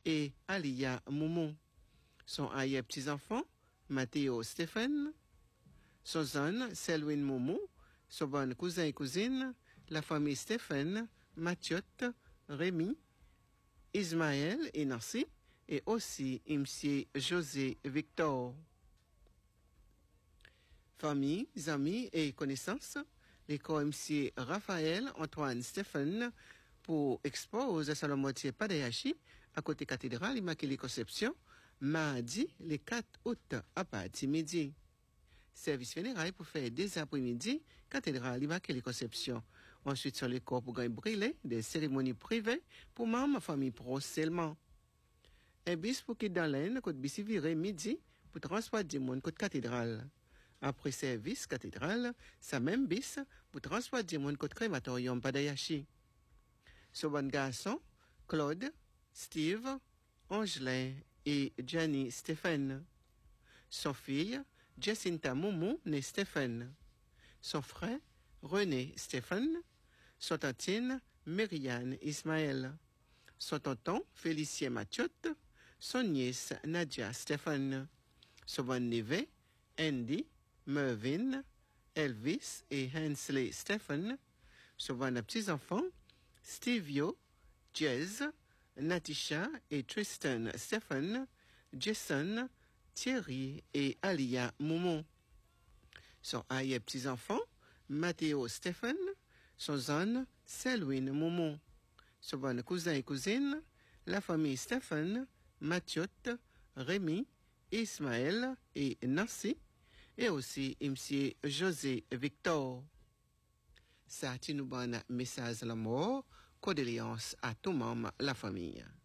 et Alia Moumou. Son aïe petits-enfants, Mathéo Stéphane. Son zone, Selwyn Moumou. Son bon cousin et cousine, la famille Stéphane, Mathiot, Rémi, Ismaël et Nancy, et aussi M. José Victor. Famille, amis et connaissances, l'école M. Raphaël Antoine Stéphane pour expose à la moitié Padayachi, à côté cathédrale Immaculée Conception, mardi, le 4 août, à partir midi. Service funéraire pour faire des après-midi, cathédrale Immaculée Conception. Ensuite, sur les corps pour gagner brûler, des cérémonies privées pour membres, famille pro seulement. Un bis pour quitter dans l'aine, côte bis viré midi, pour transporter du monde côte cathédrale. Après service cathédrale, ça même bis pour transporter du monde côte crématorium Padayachi. Ce bon garçon, Claude, Steve, Angelin et Gianni Stéphane. Son fille, Jacinta Moumou, née Stéphane. Son frère, René Stéphane. Son tantine, Myriane Ismaël. Son tonton, Félicien Mathiot. Son nièce, Nadia Stéphane. Son bon neveu, Andy, Mervyn, Elvis et Hensley Stéphane. Son bon petits-enfants, Stevio, Jez, Natisha et Tristan Stéphane, Jason, Thierry et Alia Moumou. Son aïe petits-enfants, Mathéo Stéphane, son zone, Selwyn Moumou. Son bon cousin et cousine, la famille Stéphane, Mathiot, Rémi, Ismaël et Nancy, et aussi M. José Victor. Ça, tu nous donnes message de la mort, condoléances à tout membre de la famille.